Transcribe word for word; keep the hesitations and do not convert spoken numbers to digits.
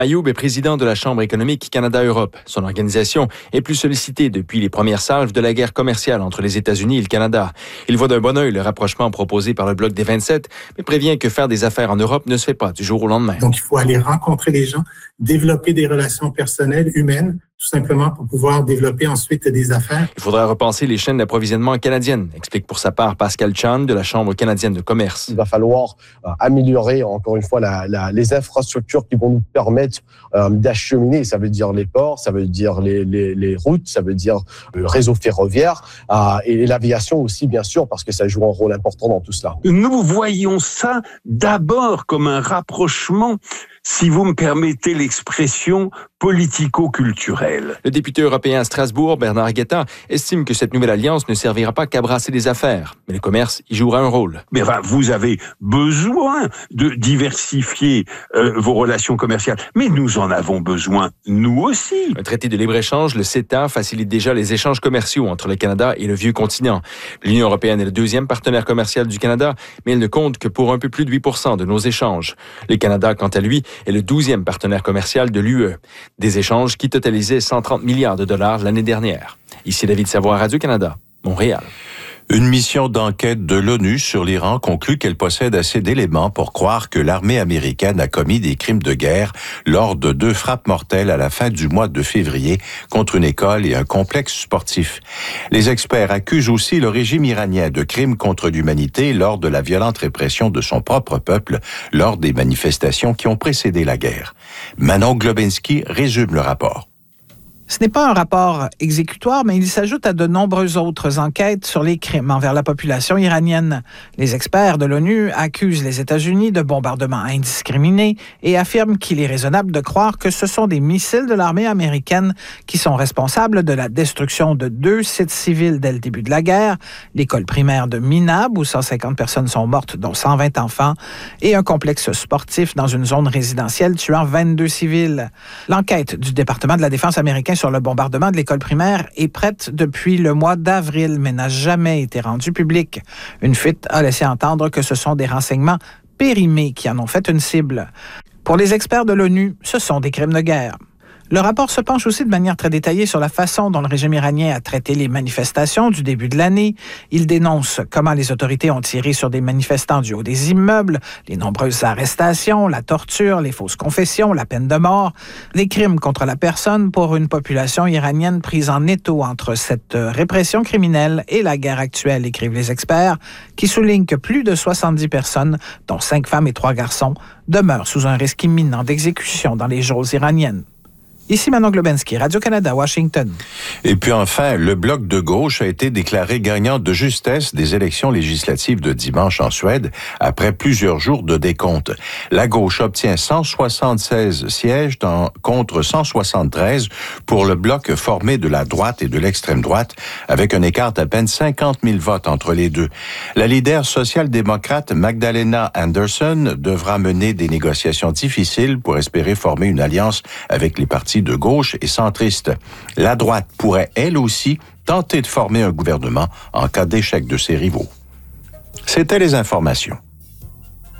Ayoub est président de la Chambre économique Canada-Europe. Son organisation est plus sollicitée depuis les premières salves de la guerre commerciale entre les États-Unis et le Canada. Il voit d'un bon œil le rapprochement proposé par le bloc des vingt-sept, mais prévient que faire des affaires en Europe ne se fait pas du jour au lendemain. Donc, il faut aller rencontrer les gens, développer des relations personnelles, humaines, tout simplement pour pouvoir développer ensuite des affaires. Il faudra repenser les chaînes d'approvisionnement canadiennes, explique pour sa part Pascal Chan de la Chambre canadienne de commerce. Il va falloir euh, améliorer, encore une fois, la, la, les infrastructures qui vont nous permettre euh, d'acheminer. Ça veut dire les ports, ça veut dire les, les, les routes, ça veut dire le réseau ferroviaire euh, et l'aviation aussi, bien sûr, parce que ça joue un rôle important dans tout cela. Nous voyons ça d'abord comme un rapprochement, si vous me permettez l'expression, politico-culturelle. Le député européen à Strasbourg, Bernard Guetta, estime que cette nouvelle alliance ne servira pas qu'à brasser des affaires, mais le commerce y jouera un rôle. Mais enfin, vous avez besoin de diversifier euh, vos relations commerciales, mais nous en avons besoin, nous aussi. Un traité de libre-échange, le CETA, facilite déjà les échanges commerciaux entre le Canada et le vieux continent. L'Union européenne est le deuxième partenaire commercial du Canada, mais elle ne compte que pour un peu plus de huit pour cent de nos échanges. Le Canada, quant à lui, est le douzième partenaire commercial de l'U E. Des échanges qui totalisaient cent trente milliards de dollars l'année dernière. Ici David Savoie, Radio-Canada, Montréal. Une mission d'enquête de l'ONU sur l'Iran conclut qu'elle possède assez d'éléments pour croire que l'armée américaine a commis des crimes de guerre lors de deux frappes mortelles à la fin du mois de février contre une école et un complexe sportif. Les experts accusent aussi le régime iranien de crimes contre l'humanité lors de la violente répression de son propre peuple lors des manifestations qui ont précédé la guerre. Manon Globinski résume le rapport. Ce n'est pas un rapport exécutoire, mais il s'ajoute à de nombreuses autres enquêtes sur les crimes envers la population iranienne. Les experts de l'ONU accusent les États-Unis de bombardements indiscriminés et affirment qu'il est raisonnable de croire que ce sont des missiles de l'armée américaine qui sont responsables de la destruction de deux sites civils dès le début de la guerre, l'école primaire de Minab, où cent cinquante personnes sont mortes, dont cent vingt enfants, et un complexe sportif dans une zone résidentielle tuant vingt-deux civils. L'enquête du département de la défense américain sur le bombardement de l'école primaire est prête depuis le mois d'avril, mais n'a jamais été rendue publique. Une fuite a laissé entendre que ce sont des renseignements périmés qui en ont fait une cible. Pour les experts de l'ONU, ce sont des crimes de guerre. Le rapport se penche aussi de manière très détaillée sur la façon dont le régime iranien a traité les manifestations du début de l'année. Il dénonce comment les autorités ont tiré sur des manifestants du haut des immeubles, les nombreuses arrestations, la torture, les fausses confessions, la peine de mort, des crimes contre la personne pour une population iranienne prise en étau entre cette répression criminelle et la guerre actuelle, écrivent les experts, qui soulignent que plus de soixante-dix personnes, dont cinq femmes et trois garçons, demeurent sous un risque imminent d'exécution dans les geôles iraniennes. Ici Manon Globinski, Radio-Canada, Washington. Et puis enfin, le bloc de gauche a été déclaré gagnant de justesse des élections législatives de dimanche en Suède après plusieurs jours de décompte. La gauche obtient cent soixante-seize sièges dans, contre cent soixante-treize pour le bloc formé de la droite et de l'extrême droite, avec un écart d'à peine cinquante mille votes entre les deux. La leader social-démocrate Magdalena Andersson devra mener des négociations difficiles pour espérer former une alliance avec les partis de gauche et centriste. La droite pourrait, elle aussi, tenter de former un gouvernement en cas d'échec de ses rivaux. C'était les informations.